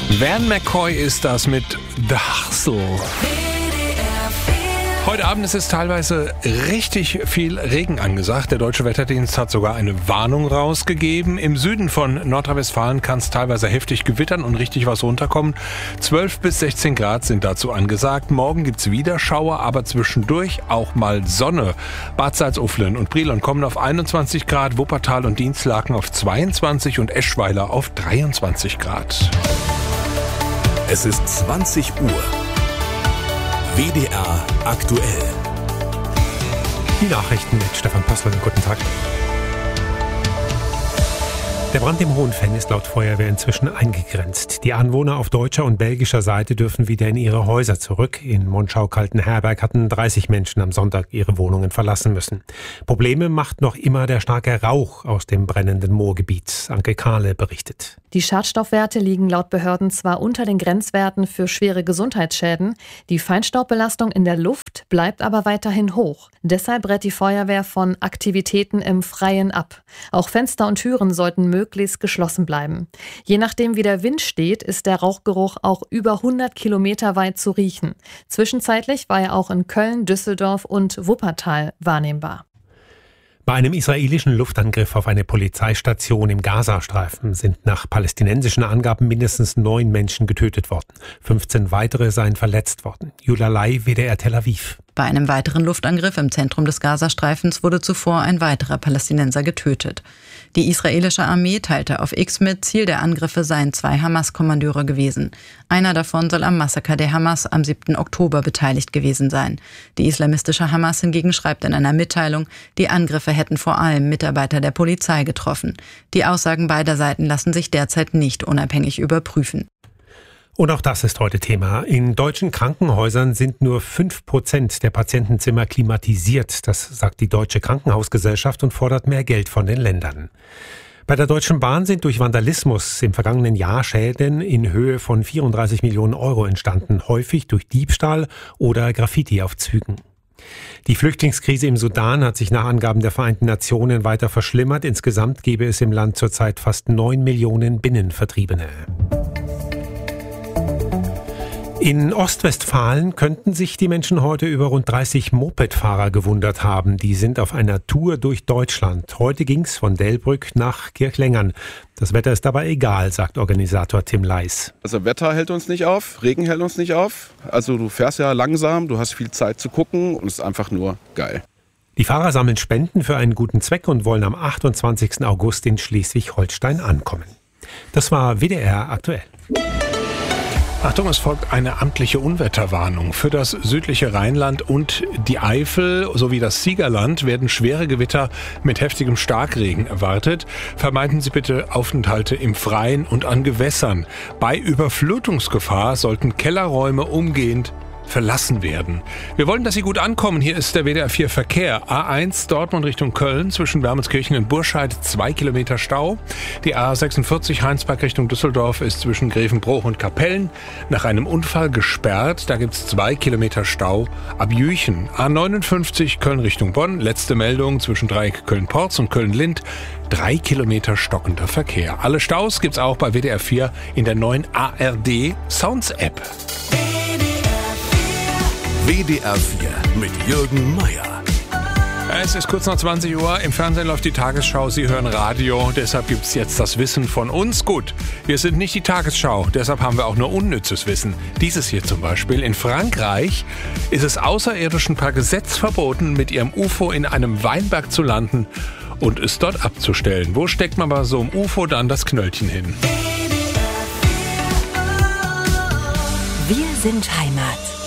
Van McCoy ist das mit The Hustle. Heute Abend ist es teilweise richtig viel Regen angesagt. Der Deutsche Wetterdienst hat sogar eine Warnung rausgegeben. Im Süden von Nordrhein-Westfalen kann es teilweise heftig gewittern und richtig was runterkommen. 12 bis 16 Grad sind dazu angesagt. Morgen gibt's wieder Schauer, aber zwischendurch auch mal Sonne. Bad Salzuflen und Brilon kommen auf 21 Grad, Wuppertal und Dinslaken auf 22 und Eschweiler auf 23 Grad. Es ist 20 Uhr. WDR aktuell. Die Nachrichten mit Stefan Pössl. Guten Tag. Der Brand im Hohenfenn ist laut Feuerwehr inzwischen eingegrenzt. Die Anwohner auf deutscher und belgischer Seite dürfen wieder in ihre Häuser zurück. In Monschau-Kaltenherberg hatten 30 Menschen am Sonntag ihre Wohnungen verlassen müssen. Probleme macht noch immer der starke Rauch aus dem brennenden Moorgebiet. Anke Kahle berichtet. Die Schadstoffwerte liegen laut Behörden zwar unter den Grenzwerten für schwere Gesundheitsschäden, die Feinstaubbelastung in der Luft bleibt aber weiterhin hoch. Deshalb rät die Feuerwehr von Aktivitäten im Freien ab. Auch Fenster und Türen sollten möglichst geschlossen bleiben. Je nachdem, wie der Wind steht, ist der Rauchgeruch auch über 100 Kilometer weit zu riechen. Zwischenzeitlich war er auch in Köln, Düsseldorf und Wuppertal wahrnehmbar. Bei einem israelischen Luftangriff auf eine Polizeistation im Gazastreifen sind nach palästinensischen Angaben mindestens 9 Menschen getötet worden. 15 weitere seien verletzt worden. Julia Lai, WDR Tel Aviv. Bei einem weiteren Luftangriff im Zentrum des Gazastreifens wurde zuvor ein weiterer Palästinenser getötet. Die israelische Armee teilte auf X mit, Ziel der Angriffe seien 2 Hamas-Kommandeure gewesen. Einer davon soll am Massaker der Hamas am 7. Oktober beteiligt gewesen sein. Die islamistische Hamas hingegen schreibt in einer Mitteilung, die Angriffe hätten vor allem Mitarbeiter der Polizei getroffen. Die Aussagen beider Seiten lassen sich derzeit nicht unabhängig überprüfen. Und auch das ist heute Thema. In deutschen Krankenhäusern sind nur 5% der Patientenzimmer klimatisiert. Das sagt die Deutsche Krankenhausgesellschaft und fordert mehr Geld von den Ländern. Bei der Deutschen Bahn sind durch Vandalismus im vergangenen Jahr Schäden in Höhe von 34 Millionen Euro entstanden, häufig durch Diebstahl oder Graffiti auf Zügen. Die Flüchtlingskrise im Sudan hat sich nach Angaben der Vereinten Nationen weiter verschlimmert. Insgesamt gäbe es im Land zurzeit fast 9 Millionen Binnenvertriebene. In Ostwestfalen könnten sich die Menschen heute über rund 30 Mopedfahrer gewundert haben. Die sind auf einer Tour durch Deutschland. Heute ging's von Delbrück nach Kirchlengern. Das Wetter ist dabei egal, sagt Organisator Tim Leis. Also Wetter hält uns nicht auf, Regen hält uns nicht auf. Also du fährst ja langsam, du hast viel Zeit zu gucken und es ist einfach nur geil. Die Fahrer sammeln Spenden für einen guten Zweck und wollen am 28. August in Schleswig-Holstein ankommen. Das war WDR aktuell. Achtung, es folgt eine amtliche Unwetterwarnung. Für das südliche Rheinland und die Eifel sowie das Siegerland werden schwere Gewitter mit heftigem Starkregen erwartet. Vermeiden Sie bitte Aufenthalte im Freien und an Gewässern. Bei Überflutungsgefahr sollten Kellerräume umgehend verlassen werden. Wir wollen, dass Sie gut ankommen. Hier ist der WDR 4 Verkehr. A1 Dortmund Richtung Köln zwischen Wermelskirchen und Burscheid 2 Kilometer Stau. Die A46 Heinsberg Richtung Düsseldorf ist zwischen Grevenbroich und Kapellen nach einem Unfall gesperrt. Da gibt es 2 Kilometer Stau ab Jüchen. A59 Köln Richtung Bonn. Letzte Meldung zwischen Dreieck Köln-Porz und Köln-Lind. 3 Kilometer stockender Verkehr. Alle Staus gibt's auch bei WDR 4 in der neuen ARD Sounds App. WDR 4 mit Jürgen Meier. Es ist kurz nach 20 Uhr, im Fernsehen läuft die Tagesschau, Sie hören Radio, deshalb gibt's jetzt das Wissen von uns. Gut, wir sind nicht die Tagesschau, deshalb haben wir auch nur unnützes Wissen. Dieses hier zum Beispiel, in Frankreich ist es Außerirdischen per Gesetz verboten, mit ihrem UFO in einem Weinberg zu landen und es dort abzustellen. Wo steckt man bei so einem UFO dann das Knöllchen hin? Wir sind Heimat.